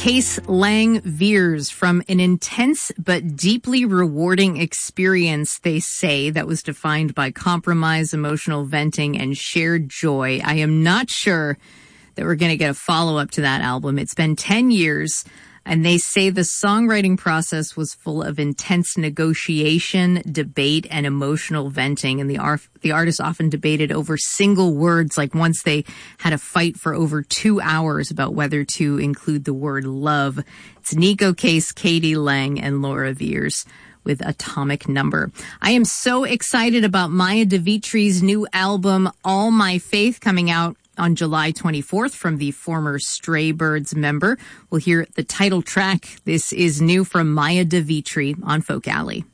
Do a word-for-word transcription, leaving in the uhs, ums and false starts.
Case Lang veers from an intense but deeply rewarding experience, they say, that was defined by compromise, emotional venting, and shared joy. I am not sure that we're going to get a follow-up to that album. It's been ten years, and they say the songwriting process was full of intense negotiation, debate, and emotional venting. And the, ar- the artists often debated over single words, like once they had a fight for over two hours about whether to include the word love. It's Neko Case, Katie Lang, and Laura Veirs with Atomic Number. I am so excited about Maya DeVitri's new album, All My Faith, coming out on July twenty-fourth from the former Stray Birds member. We'll hear the title track. This is new from Maya DeVitri on Folk Alley.